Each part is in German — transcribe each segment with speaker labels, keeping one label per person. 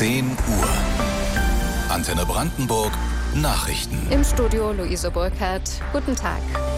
Speaker 1: 10 Uhr. Antenne Brandenburg Nachrichten.
Speaker 2: Im Studio Luise Burkhardt. Guten Tag.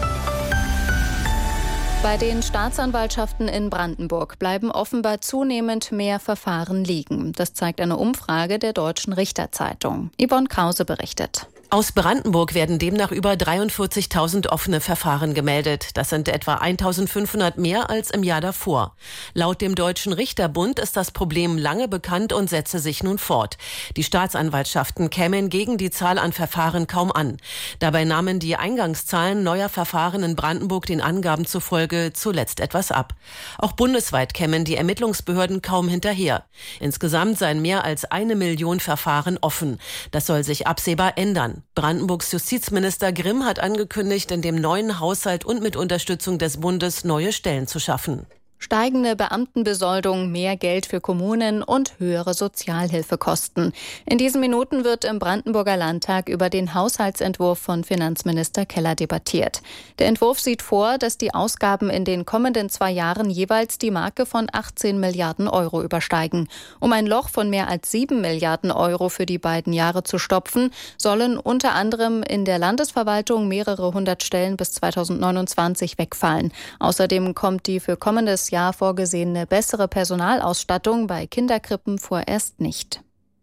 Speaker 2: Bei den Staatsanwaltschaften in Brandenburg bleiben offenbar zunehmend mehr Verfahren liegen. Das zeigt eine Umfrage der Deutschen Richterzeitung. Yvonne Krause berichtet.
Speaker 3: Aus Brandenburg werden demnach über 43.000 offene Verfahren gemeldet. Das sind etwa 1.500 mehr als im Jahr davor. Laut dem Deutschen Richterbund ist das Problem lange bekannt und setze sich nun fort. Die Staatsanwaltschaften kämen gegen die Zahl an Verfahren kaum an. Dabei nahmen die Eingangszahlen neuer Verfahren in Brandenburg den Angaben zufolge zuletzt etwas ab. Auch bundesweit kämen die Ermittlungsbehörden kaum hinterher. Insgesamt seien mehr als 1 Million Verfahren offen. Das soll sich absehbar ändern. Brandenburgs Justizminister Grimm hat angekündigt, in dem neuen Haushalt und mit Unterstützung des Bundes neue Stellen zu schaffen.
Speaker 2: Steigende Beamtenbesoldung, mehr Geld für Kommunen und höhere Sozialhilfekosten. In diesen Minuten wird im Brandenburger Landtag über den Haushaltsentwurf von Finanzminister Keller debattiert. Der Entwurf sieht vor, dass die Ausgaben in den kommenden 2 Jahren jeweils die Marke von 18 Milliarden Euro übersteigen. Um ein Loch von mehr als 7 Milliarden Euro für die beiden Jahre zu stopfen, sollen unter anderem in der Landesverwaltung mehrere 100 Stellen bis 2029 wegfallen. Außerdem kommt die für kommendes Jahr vorgesehene bessere Personalausstattung bei Kinderkrippen vorerst nicht.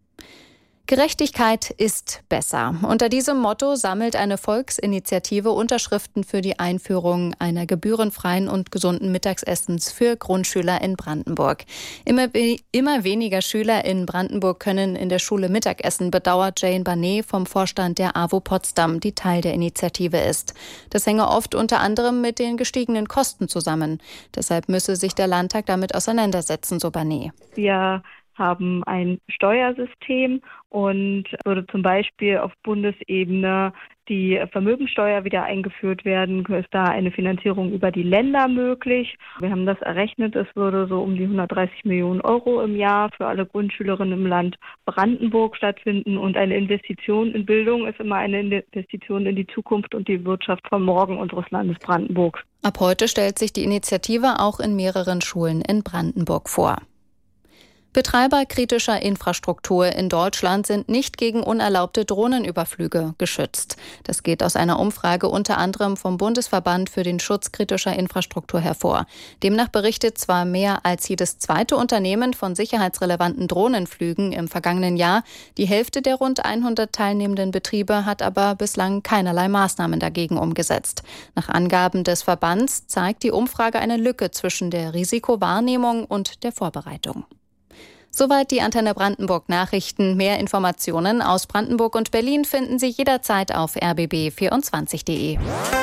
Speaker 2: Gerechtigkeit ist besser. Unter diesem Motto sammelt eine Volksinitiative Unterschriften für die Einführung einer gebührenfreien und gesunden Mittagsessens für Grundschüler in Brandenburg. Immer weniger Schüler in Brandenburg können in der Schule Mittagessen, bedauert Jane Barnet vom Vorstand der AWO Potsdam, die Teil der Initiative ist. Das hänge oft unter anderem mit den gestiegenen Kosten zusammen. Deshalb müsse sich der Landtag damit auseinandersetzen, so Barnet.
Speaker 4: Wir haben ein Steuersystem und würde zum Beispiel auf Bundesebene die Vermögensteuer wieder eingeführt werden, ist da eine Finanzierung über die Länder möglich. Wir haben das errechnet, es würde so um die 130 Millionen Euro im Jahr für alle Grundschülerinnen im Land Brandenburg stattfinden und eine Investition in Bildung ist immer eine Investition in die Zukunft und die Wirtschaft von morgen unseres Landes Brandenburg.
Speaker 2: Ab heute stellt sich die Initiative auch in mehreren Schulen in Brandenburg vor. Betreiber kritischer Infrastruktur in Deutschland sind nicht gegen unerlaubte Drohnenüberflüge geschützt. Das geht aus einer Umfrage unter anderem vom Bundesverband für den Schutz kritischer Infrastruktur hervor. Demnach berichtet zwar mehr als jedes zweite Unternehmen von sicherheitsrelevanten Drohnenflügen im vergangenen Jahr. Die Hälfte der rund 100 teilnehmenden Betriebe hat aber bislang keinerlei Maßnahmen dagegen umgesetzt. Nach Angaben des Verbands zeigt die Umfrage eine Lücke zwischen der Risikowahrnehmung und der Vorbereitung. Soweit die Antenne Brandenburg Nachrichten. Mehr Informationen aus Brandenburg und Berlin finden Sie jederzeit auf rbb24.de.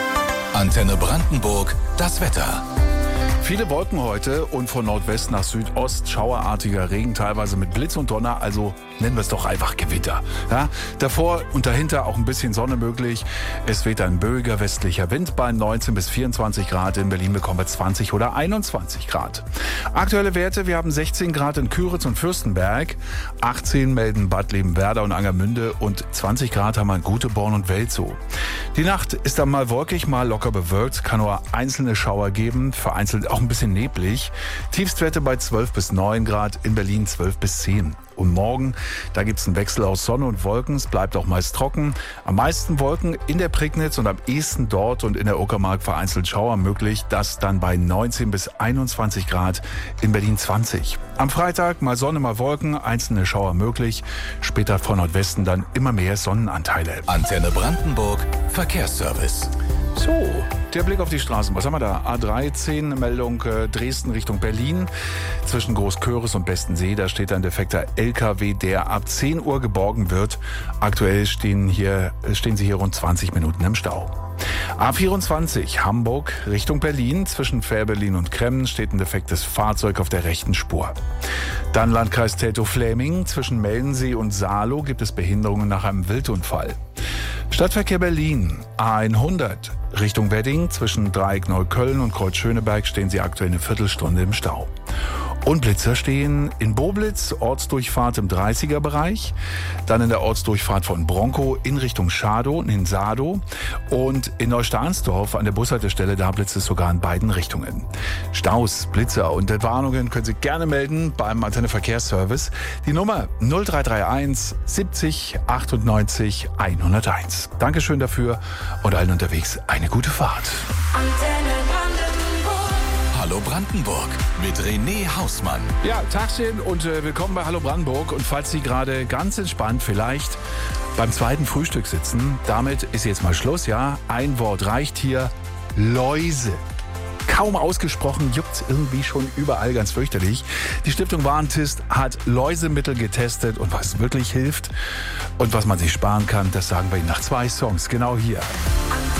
Speaker 1: Antenne Brandenburg, das Wetter.
Speaker 5: Viele Wolken heute und von Nordwest nach Südost schauerartiger Regen, teilweise mit Blitz und Donner, also nennen wir es doch einfach Gewitter. Ja, davor und dahinter auch ein bisschen Sonne möglich. Es weht ein böiger westlicher Wind bei 19 bis 24 Grad. In Berlin bekommen wir 20 oder 21 Grad. Aktuelle Werte, wir haben 16 Grad in Küritz und Fürstenberg, 18 melden Bad Liebenwerda und Angermünde und 20 Grad haben wir in Guteborn und Welzow. Die Nacht ist dann mal wolkig, mal locker bewölkt, kann nur einzelne Schauer geben, vereinzelt auch ein bisschen neblig. Tiefstwerte bei 12 bis 9 Grad, in Berlin 12 bis 10. Und morgen, da gibt es einen Wechsel aus Sonne und Wolken. Es bleibt auch meist trocken. Am meisten Wolken in der Prignitz und am ehesten dort und in der Uckermark vereinzelt Schauer möglich. Das dann bei 19 bis 21 Grad, in Berlin 20. Am Freitag mal Sonne, mal Wolken, einzelne Schauer möglich. Später von Nordwesten dann immer mehr Sonnenanteile.
Speaker 1: Antenne Brandenburg, Verkehrsservice.
Speaker 5: So, der Blick auf die Straßen. Was haben wir da? A13, Meldung Dresden Richtung Berlin. Zwischen Großköris und Bestensee, da steht ein defekter LKW, der ab 10 Uhr geborgen wird. Aktuell stehen Sie hier rund 20 Minuten im Stau. A24 Hamburg Richtung Berlin. Zwischen Fährberlin und Kremmen steht ein defektes Fahrzeug auf der rechten Spur. Dann Landkreis Teltow-Fläming. Zwischen Meldensee und Saarloh gibt es Behinderungen nach einem Wildunfall. Stadtverkehr Berlin, A100 Richtung Wedding. Zwischen Dreieck Neukölln und Kreuz Schöneberg stehen Sie aktuell eine Viertelstunde im Stau. Und Blitzer stehen in Boblitz, Ortsdurchfahrt im 30er-Bereich, dann in der Ortsdurchfahrt von Bronkow in Richtung Schadow, in Sadow und in Neustahnsdorf an der Bushaltestelle, da blitzt es sogar in beiden Richtungen. Staus, Blitzer und Entwarnungen können Sie gerne melden beim Antenne Verkehrsservice. Die Nummer 0331 70 98 101. Dankeschön dafür und allen unterwegs eine gute Fahrt.
Speaker 1: Hallo Brandenburg mit René Hausmann.
Speaker 5: Ja, Tagchen und willkommen bei Hallo Brandenburg. Und falls Sie gerade ganz entspannt vielleicht beim zweiten Frühstück sitzen, damit ist jetzt mal Schluss, ja. Ein Wort reicht hier: Läuse. Kaum ausgesprochen, juckt's irgendwie schon überall, ganz fürchterlich. Die Stiftung Warentest hat Läusemittel getestet und was wirklich hilft und was man sich sparen kann, das sagen wir Ihnen nach 2 Songs, genau hier.